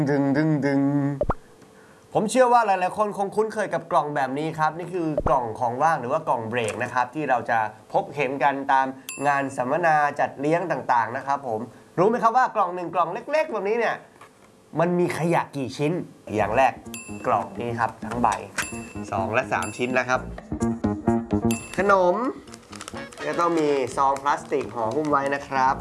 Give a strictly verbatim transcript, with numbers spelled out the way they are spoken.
ดึงดึงดึงผมเชื่อว่าหลายๆคนคงคุ้นเคยกับกล่องแบบนี้ครับนี่คือกล่องของว่างหรือว่ากล่องเบรกนะครับที่เราจะพบเห็นกันตามงานสัมมนาจัดเลี้ยงต่างๆนะครับผมรู้ไหมครับว่ากล่องหนึ่งกล่องเล็กๆแบบนี้เนี่ยมันมีขยะกี่ชิ้นอย่างแรกกล่องนี้ครับทั้งใบสองและสามชิ้นนะครับขนมจะต้องมีซองพลาสติกห่อหุ้มไว้นะครับ